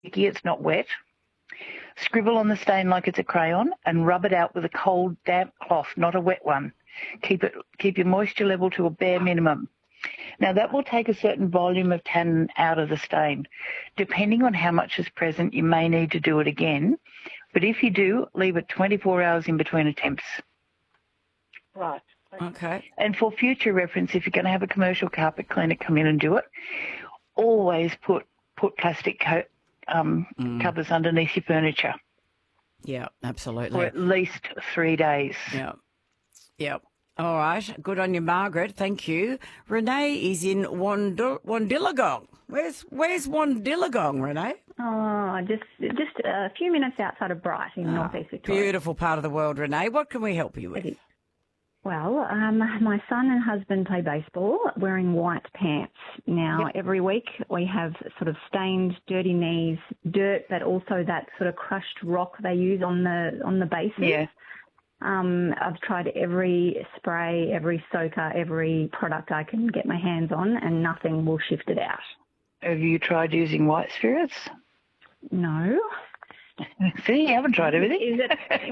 sticky, it's not wet. Scribble on the stain like it's a crayon and rub it out with a cold, damp cloth, not a wet one. Keep your moisture level to a bare minimum. Now, that will take a certain volume of tannin out of the stain. Depending on how much is present, you may need to do it again. But if you do, leave it 24 hours in between attempts. Right. Okay. And for future reference, if you're going to have a commercial carpet cleaner come in and do it, always put plastic covers underneath your furniture. Yeah, absolutely. For at least 3 days. Yeah. Yep. All right. Good on you, Margaret. Thank you. Renee is in Wandillagong. Where's Wandillagong, Renee? Oh, just a few minutes outside of Bright in northeast Victoria. Beautiful part of the world, Renee. What can we help you with? Well, my son and husband play baseball wearing white pants. Now, Every week we have sort of stained, dirty knees, dirt, but also that sort of crushed rock they use on the bases. Yeah. I've tried every spray, every soaker, every product I can get my hands on, and nothing will shift it out. Have you tried using white spirits? No. See, you haven't tried everything. Is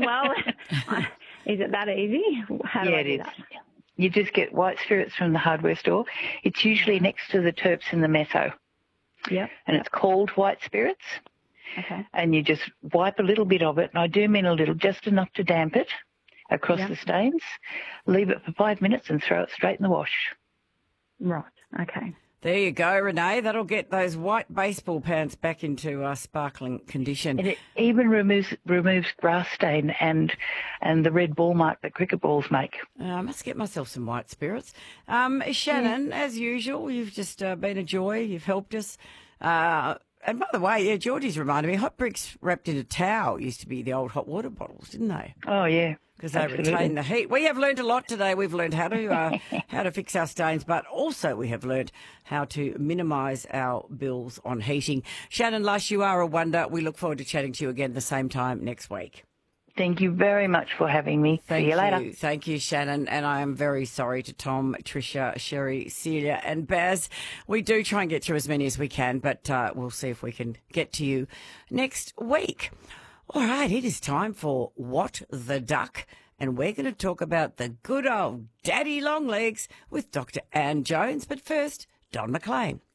it that easy? How do I do that? You just get white spirits from the hardware store. It's usually next to the terps in the metho. Yep. And it's called white spirits. Okay. And you just wipe a little bit of it, and I do mean a little, just enough to damp it across the stains. Leave it for 5 minutes and throw it straight in the wash. Right. Okay. There you go, Renee. That'll get those white baseball pants back into a sparkling condition. And it even removes grass stain and the red ball mark that cricket balls make. I must get myself some white spirits. Shannon, as usual, you've just been a joy. You've helped us. And by the way, Georgie's reminded me, hot bricks wrapped in a towel used to be the old hot water bottles, didn't they? Oh, yeah. Because they retain the heat. We have learned a lot today. We've learned how to fix our stains, but also we have learned how to minimise our bills on heating. Shannon Lush, you are a wonder. We look forward to chatting to you again the same time next week. Thank you very much for having me. See you later. Thank you, Shannon. And I am very sorry to Tom, Tricia, Sherry, Celia and Baz. We do try and get through as many as we can, but we'll see if we can get to you next week. All right, it is time for What the Duck, and we're going to talk about the good old daddy long legs with Dr. Anne Jones. But first, Don McLean.